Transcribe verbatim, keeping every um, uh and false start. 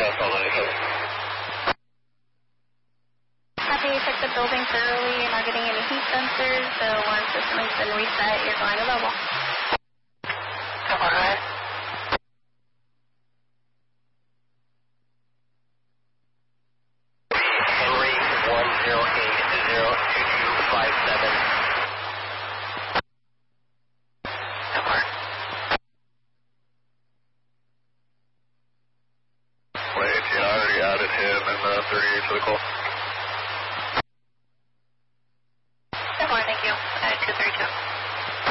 Copy, you checked the building thoroughly. You're not getting any heat sensors. The alarm system has been reset. You're going to level. Come on. Henry one zero eight zero two two five seven. Come on. Wait, yeah, I already added him and the thirty-eight to the call.